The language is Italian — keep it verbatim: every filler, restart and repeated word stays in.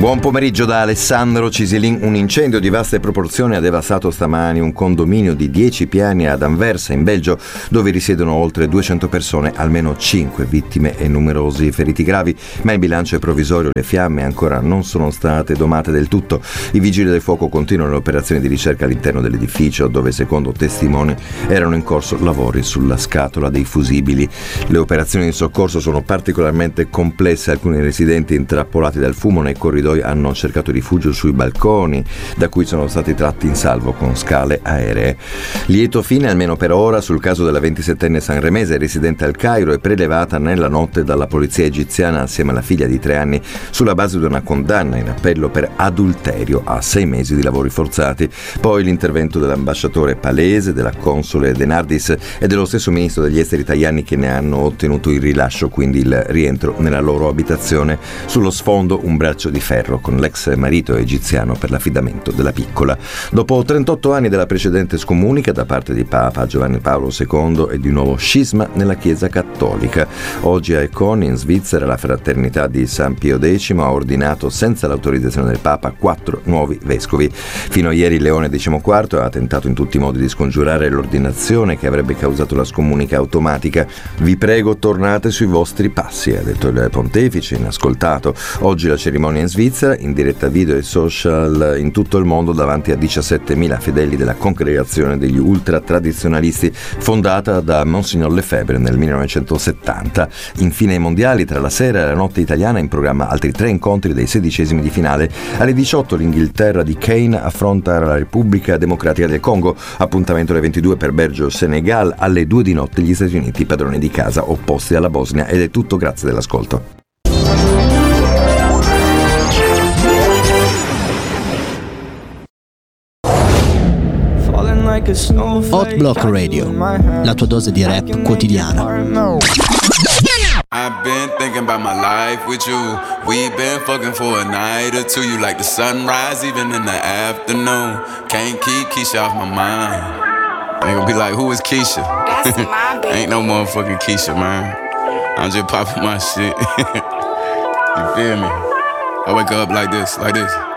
Buon pomeriggio da Alessandro Cisilin. Un incendio di vaste proporzioni ha devastato stamani un condominio di dieci piani ad Anversa, in Belgio, dove risiedono oltre duecento persone, almeno cinque vittime e numerosi feriti gravi, ma il bilancio è provvisorio. Le fiamme ancora non sono state domate del tutto. I vigili del fuoco continuano le operazioni di ricerca all'interno dell'edificio, dove secondo testimoni erano in corso lavori sulla scatola dei fusibili. Le operazioni di soccorso sono particolarmente complesse. Alcuni residenti intrappolati dal fumo nei corridoi hanno cercato rifugio sui balconi, da cui sono stati tratti in salvo con scale aeree. Lieto fine, almeno per ora, sul caso della ventisettenne sanremese residente al Cairo e prelevata nella notte dalla polizia egiziana assieme alla figlia di tre anni sulla base di una condanna in appello per adulterio a sei mesi di lavori forzati. Poi l'intervento dell'ambasciatore palese, della console Denardis e dello stesso ministro degli esteri Tajani, che ne hanno ottenuto il rilascio, quindi il rientro nella loro abitazione. Sullo sfondo un braccio di ferro con l'ex marito egiziano per l'affidamento della piccola. Dopo trentotto anni dalla precedente scomunica da parte di Papa Giovanni Paolo secondo e di nuovo scisma nella Chiesa Cattolica, oggi a Econ, in Svizzera, la fraternità di San Pio X ha ordinato senza l'autorizzazione del Papa quattro nuovi vescovi. Fino a ieri Leone diciquattro ha tentato in tutti i modi di scongiurare l'ordinazione che avrebbe causato la scomunica automatica. Vi prego, tornate sui vostri passi, ha detto il pontefice inascoltato. Oggi la cerimonia in Svizzera, in diretta video e social in tutto il mondo davanti a diciassettemila fedeli della congregazione degli ultratradizionalisti fondata da Monsignor Lefebvre nel millenovecentosettanta. Infine ai mondiali, tra la sera e la notte italiana, in programma altri tre incontri dei sedicesimi di finale. Alle diciotto l'Inghilterra di Kane affronta la Repubblica Democratica del Congo, appuntamento alle ventidue per Belgio-Senegal, alle due di notte gli Stati Uniti padroni di casa opposti alla Bosnia. Ed è tutto, grazie dell'ascolto. Hot Block Radio, la tua dose di rap quotidiana. I've been thinking about my life with you. We've been fucking for a night or two. You like the sunrise even in the afternoon. Can't keep Keisha off my mind. They gonna be like, who is Keisha? That's my baby. Ain't no motherfucking Keisha, man. I'm just popping my shit. You feel me? I wake up like this, like this.